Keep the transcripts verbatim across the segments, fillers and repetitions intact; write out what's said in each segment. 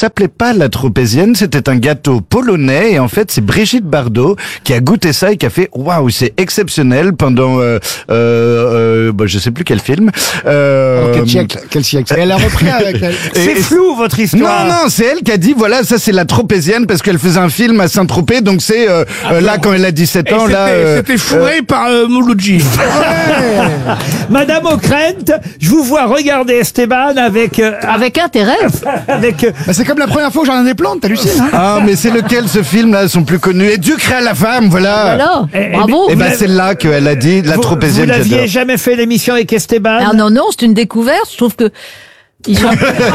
s'appelait pas la tropézienne, c'était un gâteau polonais et en fait c'est Brigitte Bardot qui a goûté ça et qui a fait waouh, c'est exceptionnel pendant euh, euh, euh, bah, je sais plus quel film. Euh, Alors, quel siècle, quel siècle. Elle a repris avec elle. C'est et- flou votre histoire. Non, non, c'est elle qui a dit, voilà, ça c'est la tropézienne parce qu'elle faisait un film à Saint-Tropez, donc c'est euh, euh, là quand elle a dix-sept Et ans, là... c'était- euh, C'était fourré par euh, Mouloudji. Madame Ockrent, je vous vois regarder Esteban avec euh, Avec intérêt. avec euh, Bah, c'est comme la première fois au Jardin des Plantes, t'hallucines, hein? Ah, mais c'est lequel ce film là, sont plus connus. Et Dieu créa la femme, voilà. Voilà. Eh, eh, Bravo. Et Vous ben l'avez- c'est là qu'elle a dit la vous, tropézienne. vous l'aviez j'adore. jamais fait l'émission avec Esteban? Ah non, non, c'est une découverte. Je trouve que ils sont...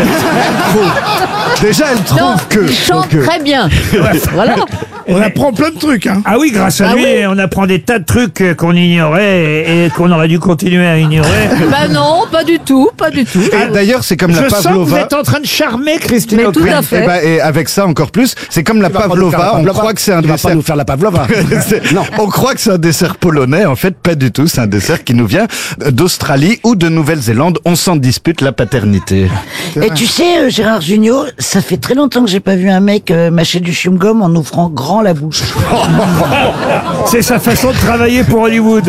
Déjà, elle trouve non, que. ils chantent que- très bien. Voilà. On apprend plein de trucs, hein. Ah oui, grâce à Ah lui, oui. on apprend des tas de trucs euh, qu'on ignorait et, et qu'on aurait dû continuer à ignorer. Bah non, pas du tout, pas du tout. Et d'ailleurs, c'est comme la Je sens que vous Pavlova. êtes en train de charmer Christine Mais tout Ockrent. à fait. Et, ben, et avec ça encore plus, c'est comme la Tu vas pas nous faire Pavlova. la On pavlova. croit que c'est un Tu vas dessert. pas nous faire la pavlova. C'est- On croit que c'est un dessert polonais, en fait pas du tout, c'est un dessert qui nous vient d'Australie ou de Nouvelle-Zélande, on s'en dispute la paternité. Et tu sais, euh, Gérard Junior, ça fait très longtemps que j'ai pas vu un mec euh, mâcher du chewing-gum en ouvrant grand la bouche. C'est sa façon de travailler pour Hollywood.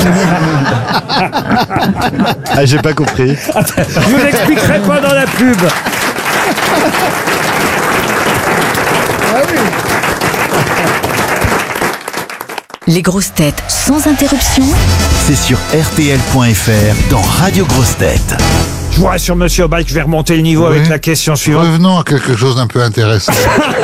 Ah, j'ai pas compris. Je vous expliquerai pas dans la pub. Les grosses têtes sans interruption. C'est sur R T L point F R dans Radio Grosses Têtes. Je vous rassure, monsieur Obal, que je vais remonter le niveau Oui. avec la question suivante. Revenons à quelque chose d'un peu intéressant.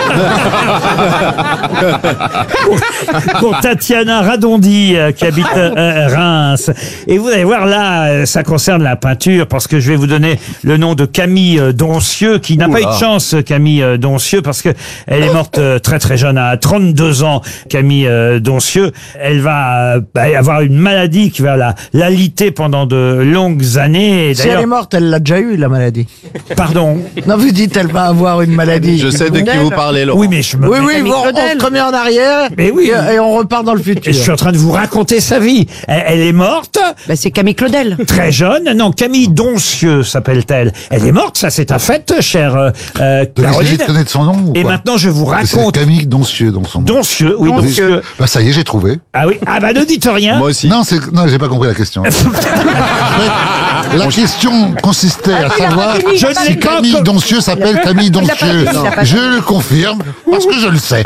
Pour Tatiana Radondi, euh, qui habite euh, Reims. Et vous allez voir, là, euh, ça concerne la peinture, parce que je vais vous donner le nom de Camille euh, Doncieux, qui n'a pas eu de chance, Camille euh, Doncieux, parce que elle est morte euh, très très jeune, à trente-deux ans, Camille euh, Doncieux. Elle va euh, bah, avoir une maladie qui va la l'aliter pendant de longues années. Et Si elle d'ailleurs, est morte, elle l'a déjà eu, la maladie. pardon. Non, vous dites, elle va avoir une maladie. Je sais de qui vous parlez, Laurent. Oui, mais je me Oui, mets- oui, Camille bon, on Claudel. se remet en arrière Mais oui. et, et on repart dans le Et futur. je suis en train de vous raconter sa vie. Elle, elle est morte. Bah, c'est Camille Claudel. Très jeune, non, Camille Doncieux s'appelle-t-elle. Elle est morte, ça c'est un fait, chère euh, euh, Vous essayez Caroline. de connaître son nom ou Et pas? maintenant je vous C'est raconte. Camille Doncieux, donc son nom. Doncieux, oui, Doncieux. Bah ça y est, j'ai trouvé. Ah oui, ah bah ne dites rien. Moi aussi. Non, c'est non, j'ai pas compris la question. En fait, la question consistait à savoir Je ne l'ai si pas Camille encore- Doncieux s'appelle Camille Doncieux. Je le confirme parce que je le sais.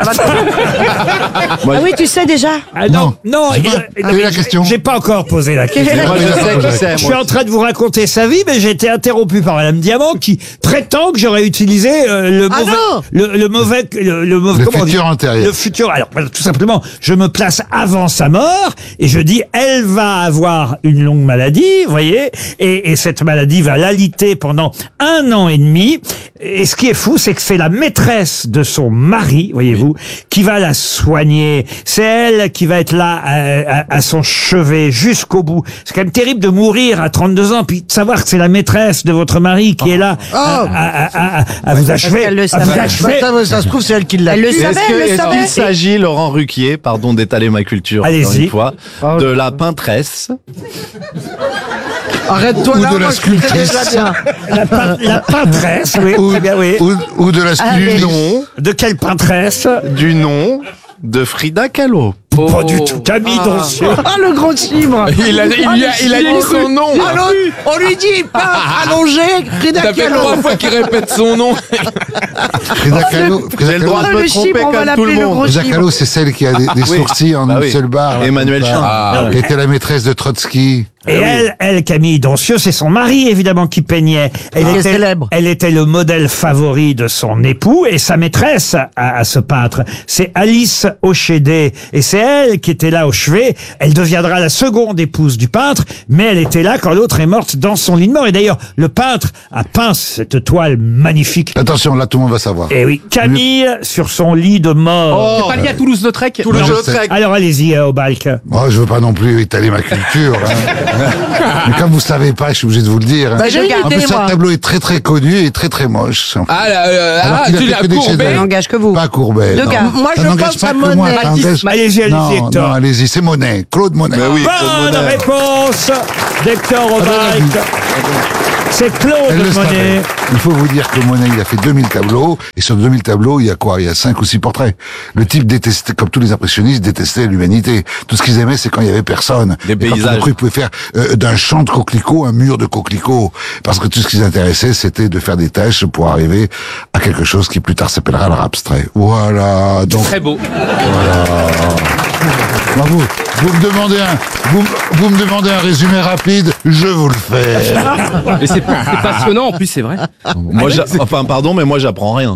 Ah oui, tu sais déjà. Ah non, non, J'ai il- pas- non, quelle est mais la question J'ai pas encore posé la question. Moi, je sais qui c'est. Je suis en train de vous raconter sa vie, mais j'ai été interrompu par Madame Diamant qui prétend que j'aurais utilisé euh, le, Ah mauvais, non le, le mauvais, le, le mauvais, Le comment on dit futur antérieur. Le futur. Alors, voilà, tout simplement, je me place avant sa mort et je dis, elle va avoir une longue maladie, vous voyez, et, et cette maladie va l'aliter pendant un an et demi. Et ce qui est fou, c'est que c'est la maîtresse de son mari, voyez-vous, qui va la soigner. C'est elle qui va être là à, à- à son chevet jusqu'au bout. C'est quand même terrible de mourir à trente-deux ans, puis de savoir que c'est la maîtresse de votre mari qui est là à, à- à- à- à vous achever. qu'elle le à savait. vous Bah, achever. ça, ça se trouve, c'est elle qui l'a Elle le tué. savait, Est-ce que- elle le est-ce savait. qu'il s'agit, Laurent Ruquier, pardon d'étaler ma culture Allez-y. encore une fois, de la peintresse Arrête-toi Ou là, de la moi, je suis sculptrice. déjà bien. La, pein- la peintresse, oui, Ou, très bien, oui. ou, ou de la du sculptrice. nom, De quelle peintresse? du nom de Frida Kahlo. Pas du tout. Camille Doncieux. Ah, le gros cibre. Il a, il a, il a dit son nom. Ah, l'autre, on lui dit, pas allongé, Frida Ça fait Kahlo. trois fois qu'il répète son nom. Frida Kahlo. Frida J'ai le Kahlo. droit de le me chibre, tromper on va comme tout l'appeler le le monde. gros Frida Kahlo, c'est celle qui a des, des Oui. sourcils en Bah une oui. seule barre. là, Emmanuel comme ça. Chin. Ah. Qui était la maîtresse de Trotsky. Et elle, elle, Camille Doncieux, c'est son mari, évidemment, qui peignait. Elle Qui est était, célèbre. elle était le modèle favori de son époux et sa maîtresse à, à ce peintre. C'est Alice Auchédé. Et c'est elle qui était là au chevet. Elle deviendra la seconde épouse du peintre, mais elle était là quand l'autre est morte dans son lit de mort. Et d'ailleurs, le peintre a peint cette toile magnifique. Attention, là, tout le monde va savoir. Et oui, Camille sur son lit de mort. C'est pas lié à Toulouse-Lautrec. Moi, je sais. Toulouse-Lautrec. Alors allez-y, euh, au Balk. Moi, je veux pas non plus étaler ma culture. hein. Mais comme vous savez pas, je suis obligé de vous le dire. hein. Bah, j'ai En plus, imité, ce moi. tableau est très très connu et très très moche. Ah, là, euh, Alors ah qu'il a tu fait l'as que des courbé. chefs-d'œuvre. N'engage que vous. Pas Courbet. Deux non. gars. Moi, Ça je n'engage pense pas à que moi, Monet. ça engage- Allez-y, allez-y, Non, Hector. non, allez-y, c'est Monet, Claude Monet. Mais oui, Claude Bonne Monet. réponse d'Hector Ah, ben, Obalk. C'est Claude Elle le Monet. savait. Il faut vous dire que Monet, il a fait deux mille tableaux, et sur deux mille tableaux, il y a quoi? Il y a cinq ou six portraits. Le type détestait, comme tous les impressionnistes, détestait l'humanité. Tout ce qu'ils aimaient, c'est quand il y avait personne. Des Et quand tout d'un paysages. coup, ils pouvaient faire euh, d'un champ de coquelicots un mur de coquelicots. Parce que tout ce qui les intéressait, c'était de faire des tâches pour arriver à quelque chose qui plus tard s'appellera l'art abstrait. Voilà. Donc, Très beau. Bon, vous, vous me demandez un, vous, vous me demandez un résumé rapide, je vous le fais. Mais c'est c'est passionnant en plus, c'est vrai. Moi, j'a- enfin, pardon, mais moi, j'apprends rien.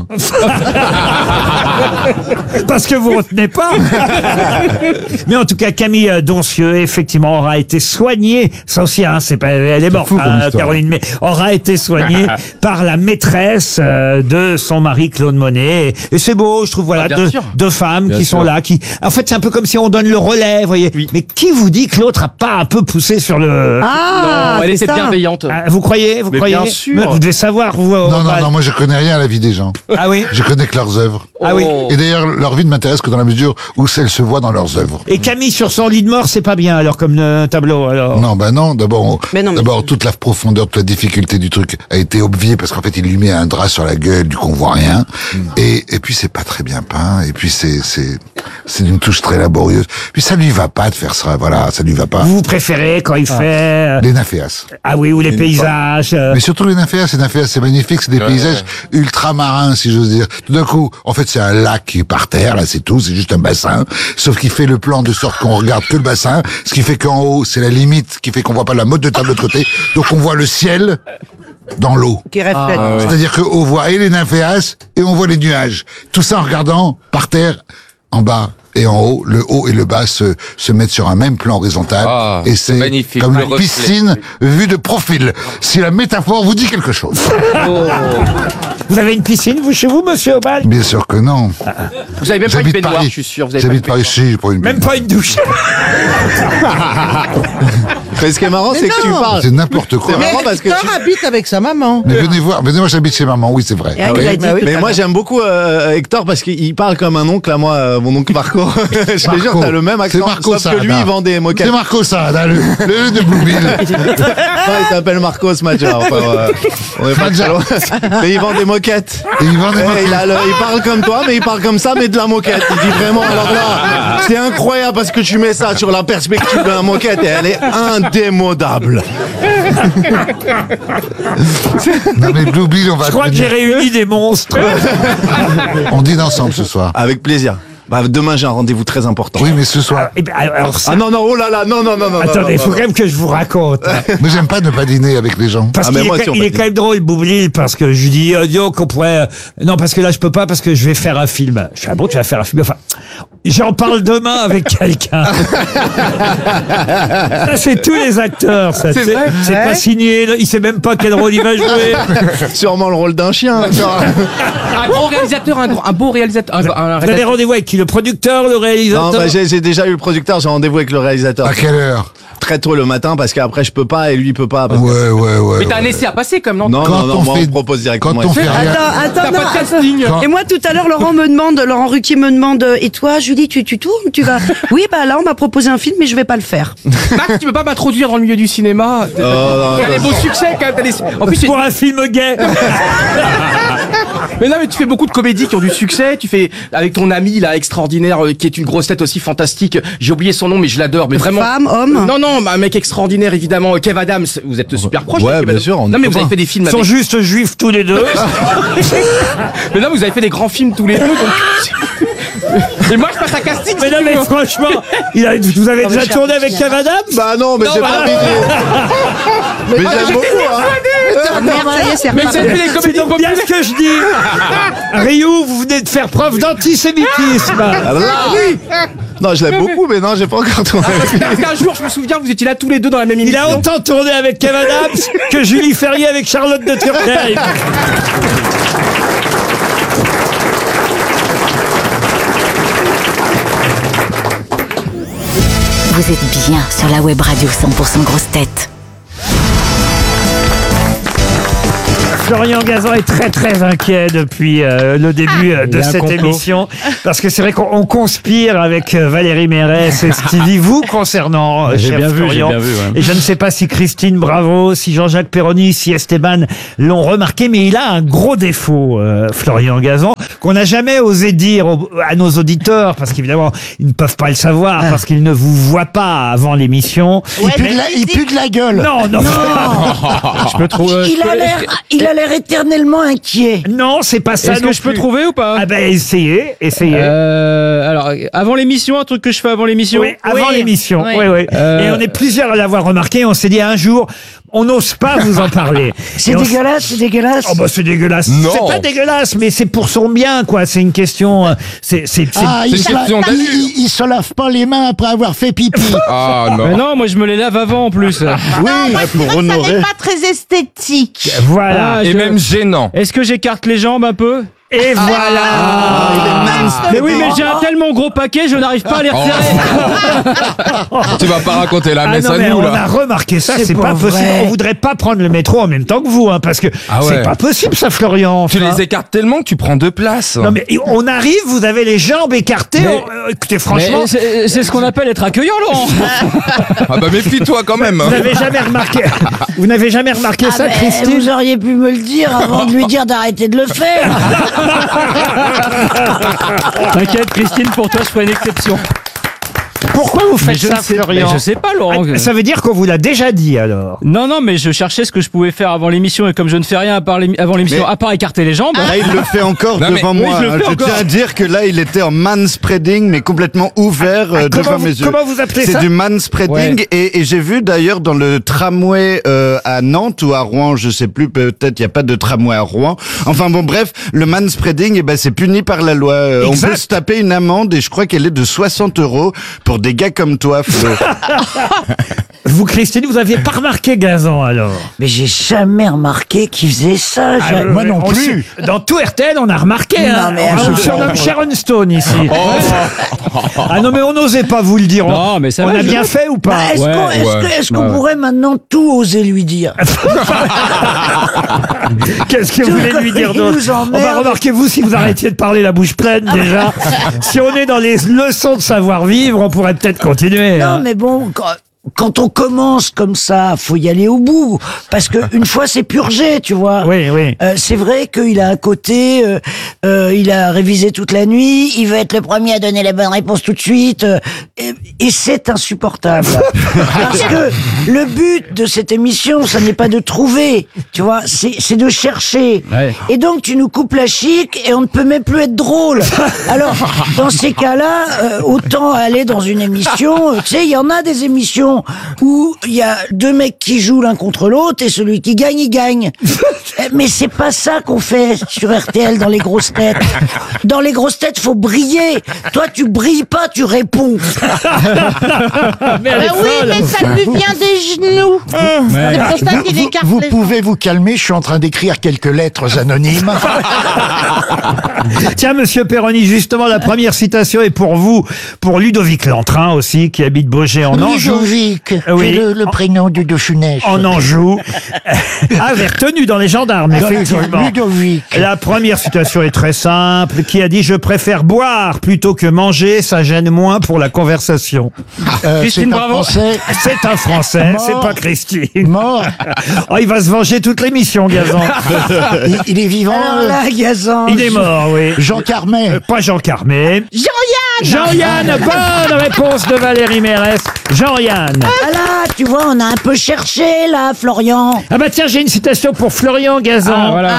Parce que vous retenez pas. Mais en tout cas, Camille Doncieux, effectivement, aura été soignée. Ça aussi, hein, c'est pas, elle est morte, fou comme hein, histoire. Caroline, mais aura été soignée par la maîtresse euh, de son mari Claude Monet. Et, et c'est beau, je trouve, voilà, Ah, bien deux, sûr. deux femmes Bien qui sûr. sont là, qui, en fait, c'est un peu comme si on donne le relais, vous voyez. Oui. Mais qui vous dit que l'autre a pas un peu poussé sur le... Ah, non, elle c'est était ça. bienveillante. Ah, vous croyez, vous Mais croyez? bien sûr. Mais vous devez savoir, vous. Non, non, Aurore. non, moi je connais rien à la vie des gens. Ah oui. Je connais que leurs œuvres. Ah oui. Oh. Et d'ailleurs, leur vie ne m'intéresse que dans la mesure où elles se voient dans leurs œuvres. Et Camille sur son lit de mort, c'est pas bien alors comme euh, tableau alors. Non, ben non. D'abord, Mais non, mais- d'abord toute la profondeur, toute la difficulté du truc a été obviée parce qu'en fait, il lui met un drap sur la gueule, du coup on voit rien. Et et puis c'est pas très bien peint. Et puis c'est c'est c'est une touche très laborieuse. Puis ça lui va pas de faire ça. Voilà, ça lui va pas. Vous préférez quand il fait euh, Les nymphéas. ah oui ou les paysages. euh, Mais surtout les nymphéas, les nymphéas, c'est magnifique, c'est des paysages ultramarins, si j'ose dire. Tout d'un coup, en fait, c'est un lac qui est par terre, là, c'est tout, c'est juste un bassin. Sauf qu'il fait le plan de sorte qu'on regarde que le bassin, ce qui fait qu'en haut, c'est la limite, qui fait qu'on voit pas la motte de table de l'autre côté. Donc on voit le ciel dans l'eau. Qui reflète. C'est-à-dire qu'on voit et les nymphéas et on voit les nuages. Tout ça en regardant par terre, en bas et en haut. Le haut et le bas se, se mettent sur un même plan horizontal. Ah, et c'est c'est magnifique, comme le une reflet. piscine vue de profil. Si la métaphore vous dit quelque chose. Vous avez une piscine vous chez vous monsieur Obal? Bien sûr que non. Vous avez même pas une J'habite baignoire, Paris. je suis sûr. Vous avez J'habite pas Paris, si, j'ai pas une Même pas une douche. Mais ce qui est marrant, c'est que tu parles. C'est n'importe quoi. C'est marrant parce que tu... habite avec sa maman. Mais venez voir, venez voir, j'habite chez maman, oui, c'est vrai. Et il a dit tout Mais à moi l'heure. j'aime beaucoup euh, Hector parce qu'il parle comme un oncle à moi, euh, mon oncle Marco. Je te jure, Marco. t'as le même accent, C'est Marco sauf que lui Saada. il vend des moquettes. C'est Marco Saada, le, le de Blueville. Non, il s'appelle Marcos Madja. Enfin, euh, on est pas très loin. Mais il vend des moquettes. Et il vend des Ouais, moquettes. il, a le- il parle comme toi, mais il parle comme ça, mais de la moquette. Il dit vraiment, alors là, c'est incroyable parce que tu mets ça sur la perspective de la moquette et elle est indémodable. Non mais Blueville, on va... Je crois que j'ai réuni des monstres. On dîne ensemble ce soir. Avec plaisir. Bah, demain j'ai un rendez-vous très important. Oui, mais ce soir... Eh ben, alors ça- Ah non, non, oh là là, non, non, non, non. attendez, il non, faut non, quand même que je vous raconte. Mais j'aime pas ne pas dîner avec les gens. Parce Ah, mais qu'il moi est, aussi, on il va est dire. quand même drôle, Boublil, parce que je lui dis, euh, dis qu'on pourrait... euh, Non, parce que là, je peux pas, parce que je vais faire un film. Je suis ah bon, tu vas faire un film. Enfin, j'en parle demain avec quelqu'un. Ça, c'est tous les acteurs, ça. C'est vrai C'est pas signé, il sait même pas quel rôle il va jouer. Sûrement le rôle d'un chien. Un grand réalisateur, un, grand- un beau réalisateur. Un, un Vous avez réalisateur. rendez-vous avec qui? Le producteur, le réalisateur? Non, bah, j'ai j'ai déjà eu le producteur, j'ai rendez-vous avec le réalisateur. À quelle heure? Très tôt le matin parce qu'après je peux pas et lui il peut pas. parce que- Ouais, ouais, ouais. Mais t'as un ouais. essai à passer comme non Non, Quand non, non, on moi fait- on propose directement. Quand on fait rien... Attends, attends, T'as non, pas de attends. casting. Quand- Et moi, tout à l'heure, Laurent me demande, Laurent Ruquier me demande, euh, et toi, Julie, tu, tu tournes, tu vas? Oui, bah là, on m'a proposé un film, mais je vais pas le faire. Max, tu peux pas m'introduire dans le milieu du cinéma. Oh, non, T'as des beaux succès quand même. t'as des- En plus, tu- Pour un film gay. mais non, mais tu fais beaucoup de comédies qui ont du succès. Tu fais avec ton ami là extraordinaire euh, qui est une grosse tête aussi fantastique. J'ai oublié son nom, mais je l'adore. Mais vraiment. Femme, homme? Non, non, un mec extraordinaire évidemment. Kev Adams. Vous êtes super proches. Ouais, avec Kev bien Adams. sûr, on Non, est mais vous avez copains. fait des films. Ils sont Avec... juste juifs tous les deux. Mais non, vous avez fait des grands films tous les deux. Donc... Et moi, je passe à casting. Mais non, mais franchement, il a, vous avez déjà tourné avec Kev Adams? Bah non, mais j'ai pas envie de... Mais j'aime beaucoup, hein. Ah, merde, ça y est, c'est Mais vous reparti. avez fait des C'est comédies donc bien populaires. ce que je dis. Ryu, vous venez de faire preuve d'antisémitisme. Alors là, oui. Non, je l'aime beaucoup, mais non, j'ai pas encore tourné avec lui. Parce qu'un jour, je me souviens, vous étiez là tous les deux dans la même Il émission. a autant tourné avec Kev Adams que Julie Ferrier avec Charlotte de Turckheim. Vous êtes bien sur la web radio cent pour cent grosse tête. Florian Gazan est très très inquiet depuis euh, le début euh, de Il y a un cette complot. émission parce que c'est vrai qu'on on conspire avec euh, Valérie Mérès et Stevie vous concernant, euh, J'ai cher bien vu, Florian. j'ai bien vu, ouais. Et je ne sais pas si Christine Bravo, si Jean-Jacques Perroni, si Esteban l'ont remarqué, mais il a un gros défaut, euh, Florian Gazan, qu'on n'a jamais osé dire au- à nos auditeurs parce qu'évidemment ils ne peuvent pas le savoir parce qu'ils ne vous voient pas avant l'émission. Il pue de la- il pue de la gueule. Non, non. Je peux trouver. Il a l'air, il a l'air éternellement inquiet. Non, c'est pas ça. Est-ce non que je peux plus. trouver ou pas Ah ben essayez, essayez. Euh, alors, avant l'émission, un truc que je fais avant l'émission. Oui, avant Oui. l'émission. Oui. Oui, oui. Euh, Et on est plusieurs à l'avoir remarqué. On s'est dit un jour, on n'ose pas vous en parler. C'est Et on s- dégueulasse, c'est dégueulasse. Oh bah c'est dégueulasse. Non. C'est pas dégueulasse, mais c'est pour son bien, quoi. C'est une question. euh, C'est c'est c'est- Ah, il c'est se, une la- question d'allure. il, il- il se lave pas les mains après avoir fait pipi. Ah non. Mais non, moi je me les lave avant en plus. Oui, Moi, je pour dirais que ça honorer. n'est pas très esthétique. voilà. Ah, Et je- même gênant. Est-ce que j'écarte les jambes un peu? Et voilà. Mais oui, mais j'ai un tellement gros paquet, je n'arrive pas à les resserrer. Tu vas pas raconter la Ah messe non, à mais nous on là. a remarqué ça, C'est c'est pas pas possible. vrai. On voudrait pas prendre le métro en même temps que vous, hein, parce que Ah ouais. c'est pas possible, ça, Florian. Tu enfin. les écartes tellement que tu prends deux places. Non mais on arrive, vous avez les jambes écartées. Mais- on- euh, écoutez, franchement, Mais c'est c'est ce qu'on appelle être accueillant, Laurent. Ah bah méfie-toi quand même. vous n'avez jamais remarqué. Vous n'avez jamais remarqué Ah ça, ben, Christine? vous auriez pu me le dire avant de lui dire d'arrêter de le faire. T'inquiète, Christine, pour toi, je ferai une exception. Pourquoi vous faites Mais je ça, ne sais- Florian? mais je sais pas, Laurent. Ah, ça veut dire qu'on vous l'a déjà dit alors. Non, non, mais je cherchais ce que je pouvais faire avant l'émission et comme je ne fais rien à part l'émi- avant l'émission, Mais- à part écarter les jambes. Là, il le fait encore Non, mais- devant oui, moi. je le hein. fais Je encore. tiens à dire que là, il était en manspreading, mais complètement ouvert euh, comment devant vous- mes yeux. comment vous appelez C'est ça du manspreading. Ouais. Et, et j'ai vu d'ailleurs dans le tramway euh, à Nantes ou à Rouen, je sais plus, peut-être il n'y a pas de tramway à Rouen. Enfin bon, bref, le manspreading, eh ben, c'est puni par la loi. Euh, on Exact. peut se taper une amende et je crois qu'elle est de soixante euros pour des gars comme toi, Flo. Vous, Christine, vous aviez pas remarqué Gazan alors? Mais j'ai jamais remarqué qu'il faisait ça. Ah, J'ai- euh, moi non on plus. sait- Dans tout R T L, on a remarqué. Non, hein. mais on alors- se surnomme Sharon Stone ici. Ah non, mais on n'osait pas vous le dire. On- Non, mais ça on va, a je- bien fait ou Bah, pas? est-ce Ouais, qu'on est-ce ouais. que- est-ce qu'on Ouais, ouais. pourrait maintenant tout oser lui dire? Qu'est-ce que vous voulez lui dire Il d'autre? nous emmerde. On va remarquer vous si vous arrêtiez de parler la bouche pleine déjà. Si on est dans les leçons de savoir-vivre, on pourrait peut-être continuer. Non, hein. mais bon, quand, quand on commence comme ça, faut y aller au bout. Parce que une fois, c'est purgé, tu vois. Oui, oui. Euh, c'est vrai qu'il a un côté, euh, euh, il a révisé toute la nuit, il veut être le premier à donner la bonne réponse tout de suite, euh, et, et c'est insupportable. Parce que le but de cette émission, ça n'est pas de trouver, tu vois, c'est c'est de chercher. Ouais. Et donc tu nous coupes la chic et on ne peut même plus être drôle. Alors, dans ces cas-là, euh, autant aller dans une émission, euh, tu sais, il y en a des émissions où il y a deux mecs qui jouent l'un contre l'autre et celui qui gagne, il gagne. Eh, Mais c'est pas ça qu'on fait sur R T L dans les grosses têtes. Dans les grosses têtes, faut briller. Toi, tu brilles pas, tu réponds. Mais elle est Bah oui, folle. mais ça lui vient des genoux. C'est pour ça Vous, qu'il vous- écarte vous les pouvez vous calmer, je suis en train d'écrire quelques lettres anonymes. Tiens, monsieur Perroni, justement, la première citation est pour vous, pour Ludovic Lantrin aussi, qui habite Baugé en Anjou. Ludovic, Oui. c'est le, le prénom du Dauphiné. En Anjou, avait retenu dans les gendarmes, effectivement. Ludovic. La première citation est très simple, qui a dit « Je préfère boire plutôt que manger, ça gêne moins pour la conversation Euh, Christine, c'est un bravo. Français. ». C'est un Français, Mort. c'est pas Christine. Mort. Oh, il va se venger toute l'émission, Gazan. Il, il est vivant. Alors euh, là, Gazan. Il est mort, oui. Jean Carmet. Euh, Pas Jean Carmet. Jean-Yann Jean-Yann, bonne réponse de Valérie Mérès. Jean-Yann. Ah là, tu vois, on a un peu cherché, là, Florian. Ah bah tiens, j'ai une citation pour Florian Gazan. Ah, voilà.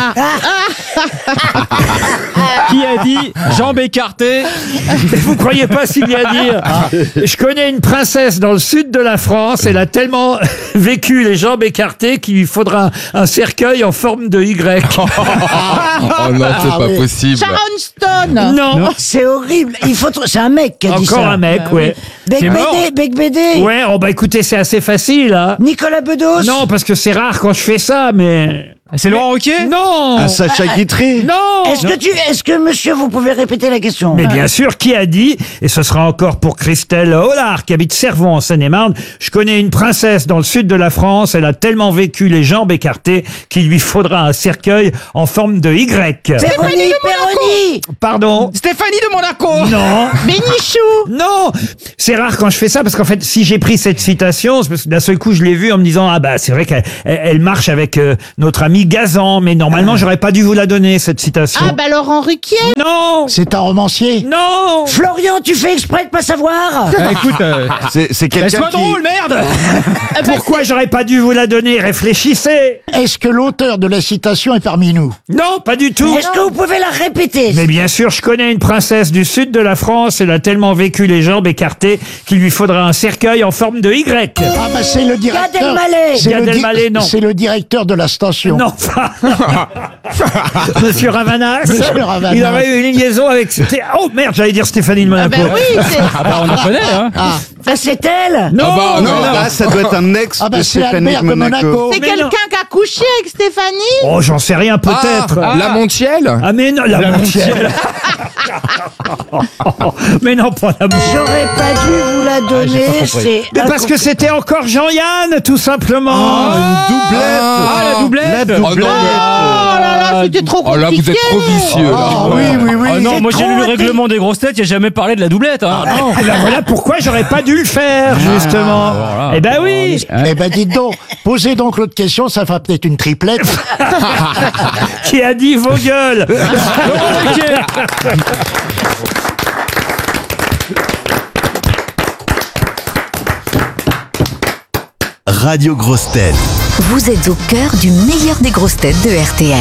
Ah, Qui a dit jambes écartées? Vous croyez pas s'il y a à dire Je connais une princesse dans le sud de la France, elle a tellement vécu les jambes écartées qu'il lui faudra un, un cercueil en forme de Y. Oh non, c'est Ah pas oui. possible. Sharon Stone. Non, c'est horrible. Il faut. tr- C'est un mec qui a dit ça. encore un mec, ouais. Bec Qui est mort. Bédé, Bec Bédé. Ouais, oh bah écoutez, c'est assez facile, hein. Nicolas Bedos. Non, parce que c'est rare quand je fais ça, mais... C'est Laurent Ruquier? Non. À Sacha Guitry? Non. Est-ce que tu, est-ce que monsieur, vous pouvez répéter la question? Mais bien sûr, qui a dit, et ce sera encore pour Christelle Hollard, qui habite Cervon en Seine-et-Marne, je connais une princesse dans le sud de la France, elle a tellement vécu les jambes écartées qu'il lui faudra un cercueil en forme de Y. Péroni, Péroni. Pardon? Stéphanie de Monaco. Non. Bénichou. Non. C'est rare quand je fais ça, parce qu'en fait, si j'ai pris cette citation, c'est parce que d'un seul coup, je l'ai vue en me disant, ah bah, c'est vrai qu'elle elle, elle marche avec euh, notre ami Gazan, mais normalement, j'aurais pas dû vous la donner, cette citation. Ah bah Laurent Ruquier. Non. C'est un romancier. Non. Florian, tu fais exprès de pas savoir? Ah, écoute, euh, C'est c'est quelqu'un laisse-moi qui... drôle, merde. Pourquoi j'aurais pas dû vous la donner? Réfléchissez. Est-ce que l'auteur de la citation est parmi nous? Non, pas du tout. Est-ce que vous pouvez la répéter? Mais bien sûr, je connais une princesse du sud de la France. Elle a tellement vécu les jambes écartées qu'il lui faudra un cercueil en forme de Y. Ah bah c'est le directeur. Gad Elmaleh. C'est Gad le di- Elmaleh, non. C'est le directeur de la station. Non, enfin... Monsieur Ravanas. Monsieur Ravanas. Il aurait eu une liaison avec... Sté- Oh merde, j'allais dire Stéphanie de Ah Monaco. bah oui, c'est... Ah bah on en connaît, hein. Ah, Ça c'est elle? Non, Ah bah, non, non. non. Là, ça doit être un ex ah bah de c'est Stéphanie Albert de de Monaco. Monaco. C'est Mais quelqu'un non. qui a couché avec Stéphanie. Oh, j'en sais rien, peut-être. Ah, la Montiel. Ah mais non, la, Montiel. Mais non, pas la Montiel. J'aurais pas dû vous la donner, c'est... Mais parce que c'était encore Jean-Yann, tout simplement. Ah, la doublette. La Oh non, doublette. Oh là là, c'était trop oh compliqué. là, vous êtes trop vicieux. là. Ah oui, oui, oui. Ah non, moi j'ai trop lu le été- règlement des grosses têtes, il n'y a jamais parlé de la doublette. Hein. Eh ben voilà pourquoi j'aurais pas dû le faire, justement. voilà. Eh ben oui. Eh ben dites donc, posez donc l'autre question, ça fera peut-être une triplette. Qui a dit vos gueules? Radio Grosses Têtes. Vous êtes au cœur du meilleur des grosses têtes de R T L.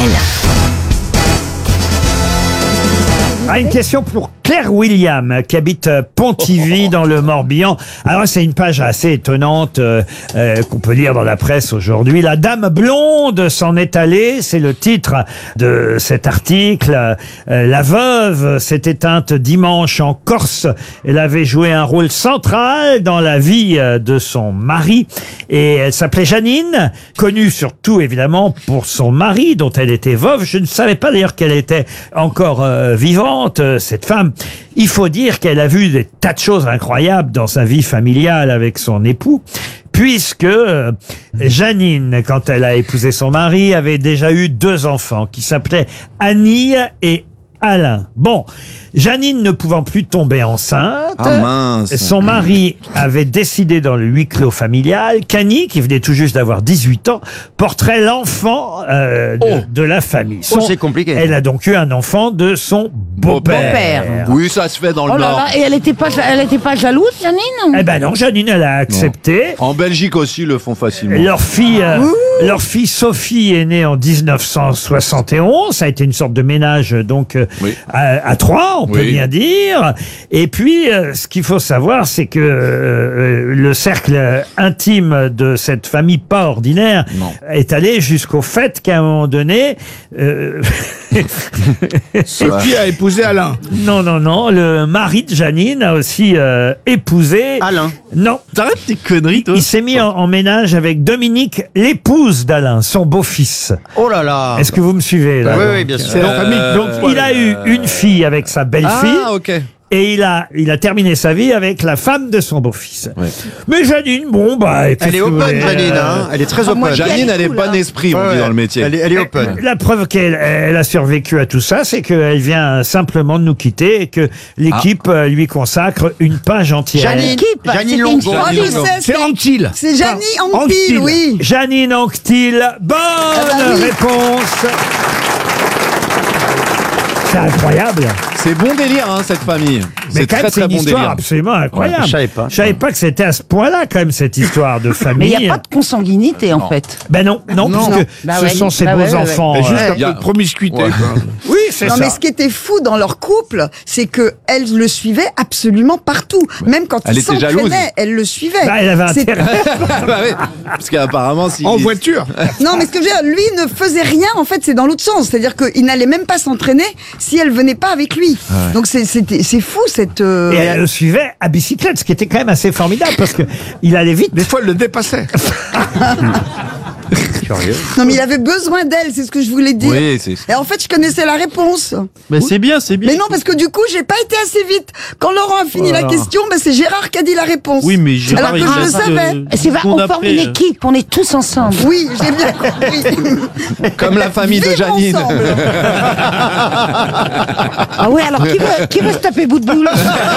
Ah, une question pour Claire William, qui habite Pontivy dans le Morbihan. Alors, c'est une page assez étonnante euh, euh, qu'on peut lire dans la presse aujourd'hui. La dame blonde s'en est allée, c'est le titre de cet article. Euh, la veuve s'est éteinte dimanche en Corse. Elle avait joué un rôle central dans la vie euh, de son mari. Et elle s'appelait Janine, connue surtout évidemment pour son mari, dont elle était veuve. Je ne savais pas d'ailleurs qu'elle était encore euh, vivante, euh, cette femme. Il faut dire qu'elle a vu des tas de choses incroyables dans sa vie familiale avec son époux, puisque euh, Janine, quand elle a épousé son mari, avait déjà eu deux enfants qui s'appelaient Annie et Alain. Bon, Janine ne pouvant plus tomber enceinte, Ah mince. son mari avait décidé dans le huis clos familial qu'Annie, qui venait tout juste d'avoir dix-huit ans, porterait l'enfant euh, de, Oh. de la famille. Son- Oh, c'est compliqué. Elle a donc eu un enfant de son beau-père. Oui, ça se fait dans le Oh là Nord. là, et elle était pas, elle était pas jalouse, Janine? Eh ben non, Janine, elle a accepté. En Belgique aussi, ils le font facilement. Leur fille, euh, leur fille Sophie est née en dix-neuf cent soixante et onze. Ça a été une sorte de ménage donc euh, Oui. à, à trois, on peut Oui. bien dire. Et puis, euh, ce qu'il faut savoir, c'est que euh, le cercle intime de cette famille pas ordinaire Non. est allé jusqu'au fait qu'à un moment donné, euh, Sophie a épousé Alain. non, non, non, le mari de Janine a aussi euh, épousé. Alain. Non. T'arrêtes tes conneries, toi. Il s'est mis en, en ménage avec Dominique, l'épouse d'Alain, son beau-fils. Oh là là. Est-ce que vous me suivez là Oui, donc oui, bien sûr. C'est la Euh, famille. Donc il a eu une fille avec sa belle-fille. Ah, ok. Et il a, il a terminé sa vie avec la femme de son beau-fils. Ouais. Mais Janine, bon, bah... Elle est open, Janine, hein. Elle est très open. Janine, elle est bon esprit, on dit dans le métier. Elle est, elle est open. La preuve qu'elle elle a survécu à tout ça, c'est qu'elle vient simplement de nous quitter et que l'équipe euh, lui consacre une page entière. Janine, Janine Longo. Longo. Ah, Janine je Longo. sais, C'est Anctil. C'est Janine Anctil, Anctil. oui. Janine Anctil, bonne bah oui. réponse. C'est incroyable. C'est bon délire, hein, cette famille. Mais C'est quand même, très c'est très une bon histoire délire. absolument incroyable. Ouais, je savais pas. Je savais pas que c'était à ce point-là, quand même, cette histoire de Mais famille. il n'y a pas de consanguinité, en fait. Ben non, non, Non. puisque Bah ce ouais. sont ses Bah beaux ouais, ouais, enfants. Mais juste euh, un peu de promiscuité. Ouais. quoi. Oui, c'est Non, ça. mais ce qui était fou dans leur couple, c'est que elle le suivait absolument partout. Même quand Elle il était jalouse. s'entraînait, elle le suivait. Bah, elle avait C'est- intérêt. Bah oui. Parce qu'apparemment, si. En voiture. Non, mais ce que je veux dire, lui ne faisait rien, en fait, c'est dans l'autre sens. C'est-à-dire qu'il n'allait même pas s'entraîner si elle venait pas avec lui. Donc c'est c'était- c'est fou cette... euh, Et elle le suivait à bicyclette, ce qui était quand même assez formidable, parce que il allait vite. Des fois, elle le dépassait. curieux. Non, mais il avait besoin d'elle, c'est ce que je voulais dire. Oui, c'est- Et en fait, je connaissais la réponse. Mais c'est bien, c'est bien. Mais non, parce que du coup, j'ai pas été assez vite. Quand Laurent a fini la Voilà. question, ben c'est Gérard qui a dit la réponse. Oui, mais Gérard, Alors que il je le reste, savais. euh, C'est vrai, secondes on forme après, une euh. équipe, on est tous ensemble. Oui, j'ai bien compris. Comme la famille de Vivre Janine. ensemble. Ah ouais, alors qui veut, qui veut se taper bout de boule?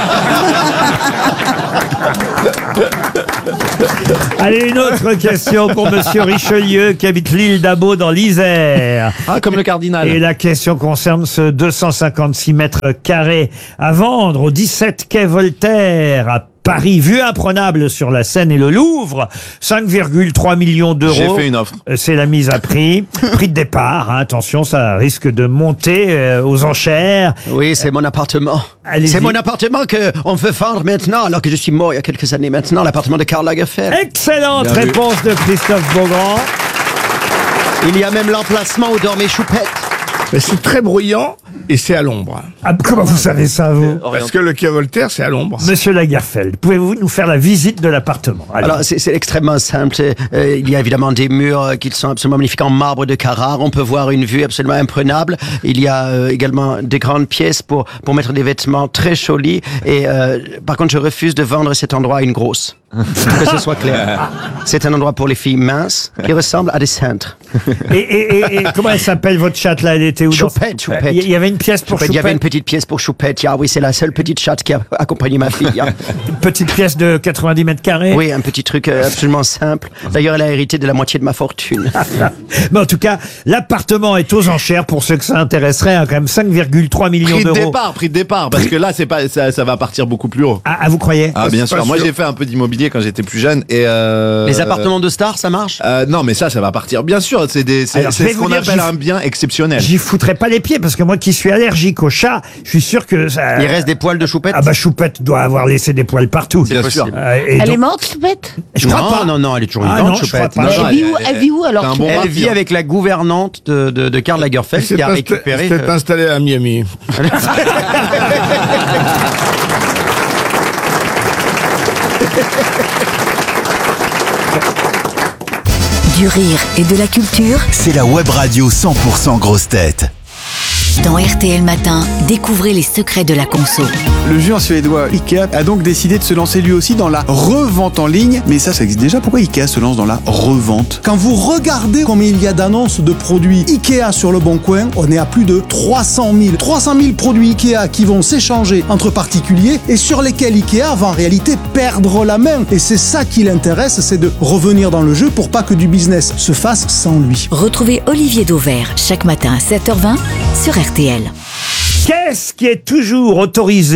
Allez, une autre question pour Monsieur Richelieu qui habite l'île d'Abo dans l'Isère. Ah, comme le cardinal. Et la question concerne ce deux cent cinquante-six mètres carrés à vendre au dix-sept quai Voltaire à Paris, vue imprenable sur la Seine et le Louvre, cinq virgule trois millions d'euros. J'ai fait une offre. Euh, C'est la mise à prix. Prix de départ, hein, attention, ça risque de monter euh, aux enchères. Oui, c'est mon appartement. Allez-y. C'est mon appartement que on veut vendre maintenant, alors que je suis mort il y a quelques années maintenant, l'appartement de Karl Lagerfeld. Excellente Bien vu. réponse de Christophe Beaugrand. Il y a même l'emplacement où dormait Choupette. Mais c'est très bruyant et c'est à l'ombre. Ah, comment vous savez ça, vous? Parce que le quai Voltaire, c'est à l'ombre. Monsieur Lagerfeld, pouvez-vous nous faire la visite de l'appartement? Allez. Alors, c'est c'est extrêmement simple. Euh, il y a évidemment des murs euh, qui sont absolument magnifiques en marbre de Carrare. On peut voir une vue absolument imprenable. Il y a euh, également des grandes pièces pour, pour mettre des vêtements très jolis. Et euh, par contre, je refuse de vendre cet endroit à une grosse. Que ce soit clair. C'est un endroit pour les filles minces qui ressemblent à des cintres. Et, et, et, et comment elle s'appelle votre chatte là? Elle était où? dans- Choupette, Choupette. Il y avait une pièce pour Choupette, Il y avait Choupette. une petite pièce pour Choupette. Ah oui, c'est la seule petite chatte qui a accompagné ma fille. hein. Une petite pièce de quatre-vingt-dix mètres carrés. Oui, un petit truc euh, absolument simple. D'ailleurs, elle a hérité de la moitié de ma fortune. Mais en tout cas, l'appartement est aux enchères pour ceux que ça intéresserait, hein, quand même cinq virgule trois millions Prix de d'euros. départ, prix de départ, parce que là, c'est pas, ça, ça va partir beaucoup plus haut. Ah, ah, vous croyez? Ah, bien c'est sûr. pas Moi, sûr. j'ai fait un peu d'immobilier quand j'étais plus jeune et euh, Les appartements de stars, ça marche? euh, non, mais ça, ça va partir. Bien sûr, c'est des, c'est, Alors, je c'est vais ce vous qu'on dire, appelle j'y- un bien exceptionnel. J'y foutrais pas les pieds parce que moi qui suis allergique aux chats, je suis sûr que ça... Il reste des poils de Choupette? Ah bah Choupette doit avoir laissé des poils partout. Bien sûr. Euh, et Elle donc- est morte, Choupette? Je crois non, pas. non, non, elle est toujours Ah vivante, non, je crois Choupette. pas. Non, Non, non, Elle vit où, elle- elle vit où alors? c'est un bon Choupette Elle parti, vit hein. avec la gouvernante de, de, de Karl Lagerfeld C'est qui a insta- récupéré. c'est euh, installé à Miami. Du rire et de la culture. C'est la web radio cent pour cent grosse tête. Dans R T L Matin, découvrez les secrets de la conso. Le géant suédois Ikea a donc décidé de se lancer lui aussi dans la revente en ligne. Mais ça, ça existe déjà. Pourquoi Ikea se lance dans la revente? Quand vous regardez combien il y a d'annonces de produits Ikea sur le Bon Coin, on est à plus de trois cent mille. trois cent mille produits Ikea qui vont s'échanger entre particuliers et sur lesquels Ikea va en réalité perdre la main. Et c'est ça qui l'intéresse, c'est de revenir dans le jeu pour pas que du business se fasse sans lui. Retrouvez Olivier Dauvert chaque matin à sept heures vingt sur R T L. Qu'est-ce qui est toujours autorisé